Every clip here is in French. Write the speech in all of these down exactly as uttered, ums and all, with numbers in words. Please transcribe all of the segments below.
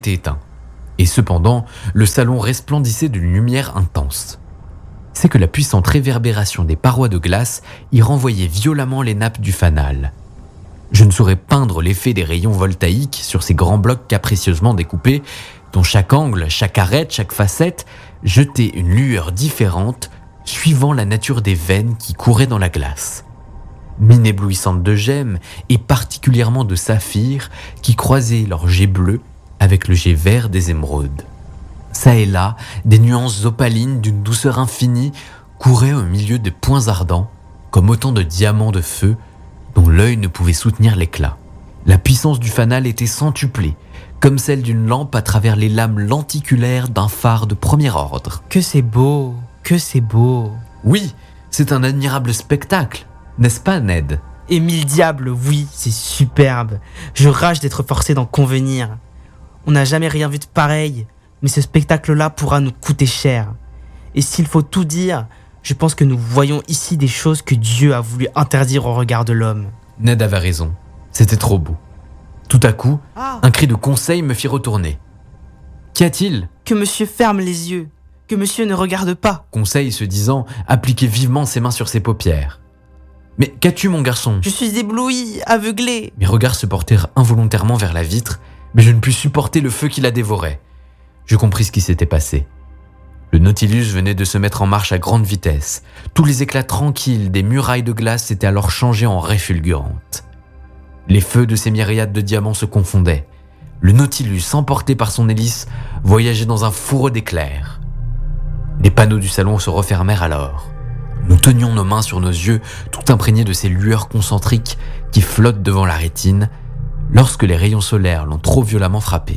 été éteint. Et cependant, le salon resplendissait d'une lumière intense. C'est que la puissante réverbération des parois de glace y renvoyait violemment les nappes du fanal. Je ne saurais peindre l'effet des rayons voltaïques sur ces grands blocs capricieusement découpés, dont chaque angle, chaque arête, chaque facette jetait une lueur différente suivant la nature des veines qui couraient dans la glace. Mine éblouissante de gemmes et particulièrement de saphirs qui croisaient leur jet bleu avec le jet vert des émeraudes. Ça et là, des nuances opalines d'une douceur infinie couraient au milieu des points ardents, comme autant de diamants de feu dont l'œil ne pouvait soutenir l'éclat. La puissance du fanal était centuplée, comme celle d'une lampe à travers les lames lenticulaires d'un phare de premier ordre. Que c'est beau, que c'est beau. Oui, c'est un admirable spectacle, n'est-ce pas, Ned ? Et mille diables, oui, c'est superbe. Je rage d'être forcé d'en convenir. On n'a jamais rien vu de pareil, mais ce spectacle-là pourra nous coûter cher. Et s'il faut tout dire, je pense que nous voyons ici des choses que Dieu a voulu interdire au regard de l'homme. Ned avait raison, c'était trop beau. Tout à coup, un cri de conseil me fit retourner. Qu'y a-t-il ? Que monsieur ferme les yeux, que monsieur ne regarde pas. Conseil, se disant, appliquait vivement ses mains sur ses paupières. Mais qu'as-tu, mon garçon ? Je suis ébloui, aveuglé. Mes regards se portèrent involontairement vers la vitre, mais je ne pus supporter le feu qui la dévorait. Je compris ce qui s'était passé. Le Nautilus venait de se mettre en marche à grande vitesse. Tous les éclats tranquilles des murailles de glace s'étaient alors changés en raies fulgurantes. Les feux de ces myriades de diamants se confondaient. Le Nautilus, emporté par son hélice, voyageait dans un fourreau d'éclairs. Les panneaux du salon se refermèrent alors. Nous tenions nos mains sur nos yeux, tout imprégnés de ces lueurs concentriques qui flottent devant la rétine, lorsque les rayons solaires l'ont trop violemment frappé.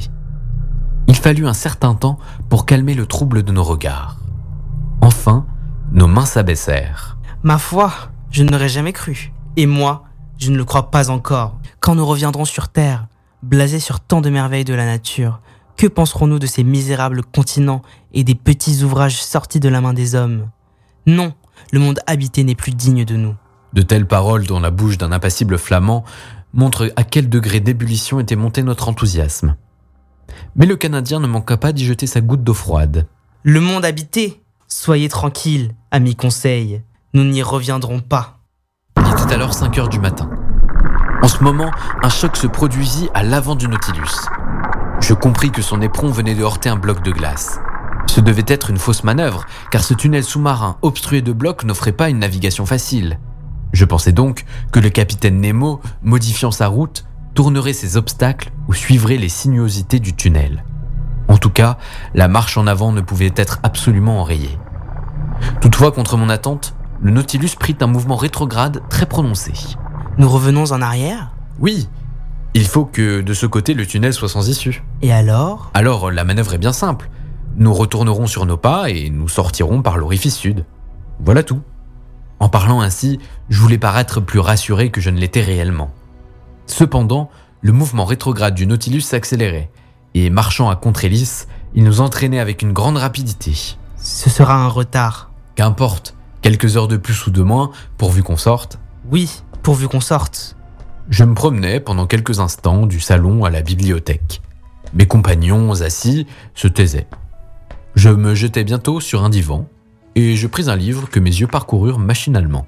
Il fallut un certain temps pour calmer le trouble de nos regards. Enfin, nos mains s'abaissèrent. Ma foi, je ne l'aurais jamais cru. Et moi, je ne le crois pas encore. Quand nous reviendrons sur Terre, blasés sur tant de merveilles de la nature, que penserons-nous de ces misérables continents et des petits ouvrages sortis de la main des hommes ? Non, le monde habité n'est plus digne de nous. De telles paroles dans la bouche d'un impassible flamand montrent à quel degré d'ébullition était monté notre enthousiasme. Mais le Canadien ne manqua pas d'y jeter sa goutte d'eau froide. Le monde habité ? Soyez tranquille, ami Conseil, nous n'y reviendrons pas. Il était alors cinq heures du matin. En ce moment, un choc se produisit à l'avant du Nautilus. Je compris que son éperon venait de heurter un bloc de glace. Ce devait être une fausse manœuvre, car ce tunnel sous-marin obstrué de blocs n'offrait pas une navigation facile. Je pensais donc que le capitaine Nemo, modifiant sa route, tournerait ces obstacles ou suivrait les sinuosités du tunnel. En tout cas, la marche en avant ne pouvait être absolument enrayée. Toutefois, contre mon attente, le Nautilus prit un mouvement rétrograde très prononcé. Nous revenons en arrière ? Oui, il faut que de ce côté le tunnel soit sans issue. Et alors ? Alors, la manœuvre est bien simple. Nous retournerons sur nos pas et nous sortirons par l'orifice sud. Voilà tout. En parlant ainsi, je voulais paraître plus rassuré que je ne l'étais réellement. Cependant, le mouvement rétrograde du Nautilus s'accélérait, et marchant à contre-hélice, il nous entraînait avec une grande rapidité. Ce sera un retard. Qu'importe, quelques heures de plus ou de moins, pourvu qu'on sorte. Oui, pourvu qu'on sorte. Je me promenais pendant quelques instants du salon à la bibliothèque. Mes compagnons, assis, se taisaient. Je me jetai bientôt sur un divan, et je pris un livre que mes yeux parcoururent machinalement.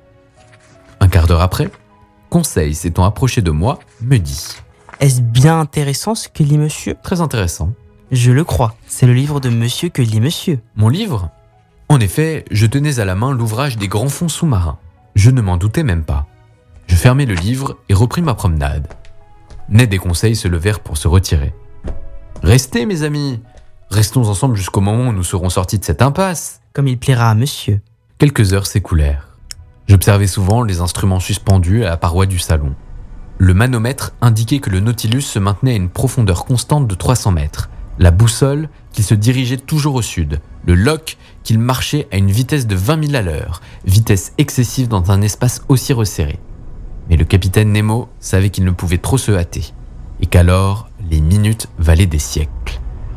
Un quart d'heure après, Conseil s'étant approché de moi, me dit « Est-ce bien intéressant ce que lit monsieur ?»« Très intéressant. »« Je le crois, c'est le livre de monsieur que lit monsieur. »« Mon livre ?» En effet, je tenais à la main l'ouvrage des grands fonds sous-marins. Je ne m'en doutais même pas. Je fermai le livre et repris ma promenade. Ned et Conseil se levèrent pour se retirer. « Restez, mes amis. Restons ensemble jusqu'au moment où nous serons sortis de cette impasse. » Comme il plaira à monsieur. Quelques heures s'écoulèrent. J'observais souvent les instruments suspendus à la paroi du salon. Le manomètre indiquait que le Nautilus se maintenait à une profondeur constante de trois cents mètres, la boussole qu'il se dirigeait toujours au sud, le loch qu'il marchait à une vitesse de vingt milles à l'heure, vitesse excessive dans un espace aussi resserré. Mais le capitaine Nemo savait qu'il ne pouvait trop se hâter, et qu'alors les minutes valaient des siècles.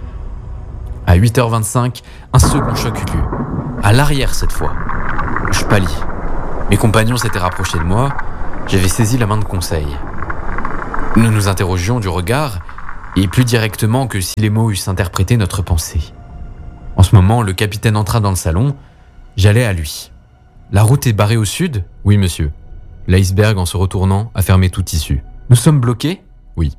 À huit heures vingt-cinq, un second choc eut lieu, à l'arrière cette fois. Je pâlis. Mes compagnons s'étaient rapprochés de moi, j'avais saisi la main de Conseil. Nous nous interrogions du regard, et plus directement que si les mots eussent interprété notre pensée. En ce moment, le capitaine entra dans le salon, j'allais à lui. La route est barrée au sud ? Oui, monsieur. L'iceberg, en se retournant, a fermé toute issue. Nous sommes bloqués ? Oui.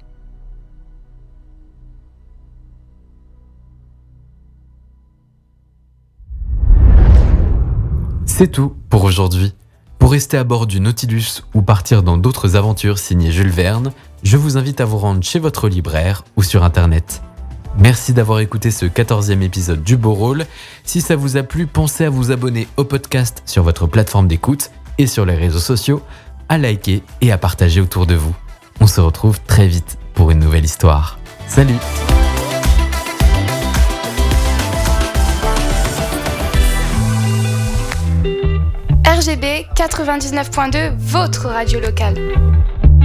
C'est tout pour aujourd'hui. Pour rester à bord du Nautilus ou partir dans d'autres aventures signées Jules Verne, je vous invite à vous rendre chez votre libraire ou sur internet. Merci d'avoir écouté ce quatorzième épisode du Beau Rôle. Si ça vous a plu, pensez à vous abonner au podcast sur votre plateforme d'écoute et sur les réseaux sociaux, à liker et à partager autour de vous. On se retrouve très vite pour une nouvelle histoire. Salut! R G B quatre-vingt-dix-neuf point deux, votre radio locale.